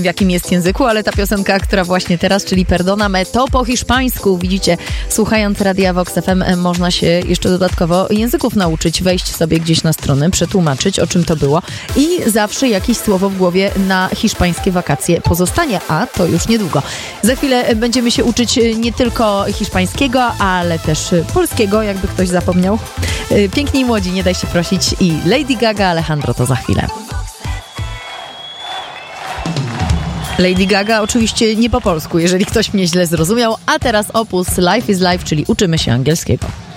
w jakim jest języku, ale ta piosenka, która właśnie teraz, czyli Perdóname, to po hiszpańsku. Widzicie, słuchając Radia Vox FM można się jeszcze dodatkowo języków nauczyć, wejść sobie gdzieś na stronę, przetłumaczyć, o czym to było i zawsze jakieś słowo w głowie na hiszpańskie wakacje pozostanie, a to już niedługo. Za chwilę będziemy się uczyć nie tylko hiszpańskiego, ale też polskiego, jakby ktoś zapomniał. Piękni i młodzi, nie daj się prosić i Lady Gaga, Alejandro to za chwilę. Lady Gaga oczywiście nie po polsku, jeżeli ktoś mnie źle zrozumiał, a teraz opus Life is Life, czyli uczymy się angielskiego.